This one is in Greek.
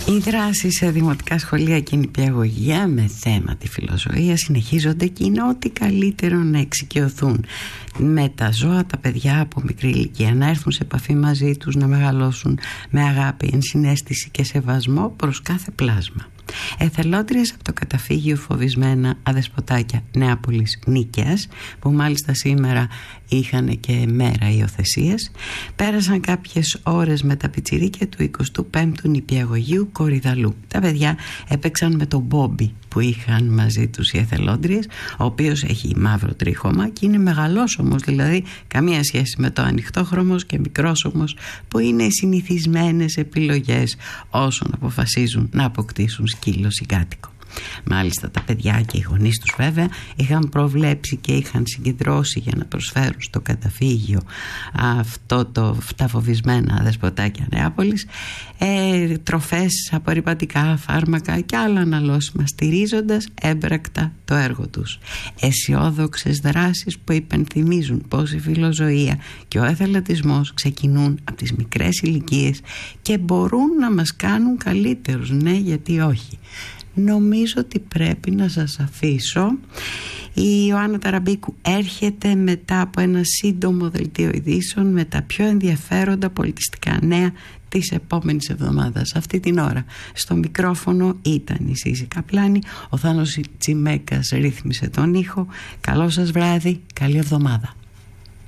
Οι δράσεις σε δημοτικά σχολεία και νηπιαγωγεία με θέμα τη φιλοζωία συνεχίζονται και είναι ό,τι καλύτερο να εξοικειωθούν με τα ζώα, τα παιδιά από μικρή ηλικία, να έρθουν σε επαφή μαζί τους, να μεγαλώσουν με αγάπη, ενσυναίσθηση και σεβασμό προς κάθε πλάσμα. Εθελόντριες από το καταφύγιο Φοβισμένα Αδεσποτάκια Νεάπολης Νίκαιας, που μάλιστα σήμερα είχαν και μέρα υιοθεσίας, πέρασαν κάποιες ώρες με τα πιτσιρίκια του 25ου νηπιαγωγείου Κορυδαλού. Τα παιδιά έπαιξαν με τον Μπόμπι που είχαν μαζί τους οι εθελόντριες, ο οποίος έχει μαύρο τρίχωμα και είναι μεγαλόσωμος, δηλαδή καμία σχέση με το ανοιχτόχρωμος και μικρόσωμος που είναι οι συνηθισμένες επιλογές όσων αποφασίζουν να αποκτήσουν σκύλο συγκάτοικο. Μάλιστα τα παιδιά και οι γονείς τους βέβαια είχαν προβλέψει και είχαν συγκεντρώσει για να προσφέρουν στο καταφύγιο τα Φοβισμένα Αδεσποτάκια Νεάπολης τροφές, απορρυπαντικά, φάρμακα και άλλα αναλώσιμα, στηρίζοντας έμπρακτα το έργο τους. Αισιόδοξες δράσεις που υπενθυμίζουν πως η φιλοζωία και ο εθελοντισμός ξεκινούν από τις μικρές ηλικίες και μπορούν να μας κάνουν καλύτερους. Ναι, γιατί όχι. Νομίζω ότι πρέπει να σας αφήσω. Η Ιωάννα Ταραμπίκου έρχεται μετά από ένα σύντομο δελτίο ειδήσεων με τα πιο ενδιαφέροντα πολιτιστικά νέα της επόμενης εβδομάδας. Αυτή την ώρα στο μικρόφωνο ήταν η Σύζη Καπλάνη, ο Θάνος Τσιμέκας ρύθμισε τον ήχο. Καλό σας βράδυ, καλή εβδομάδα.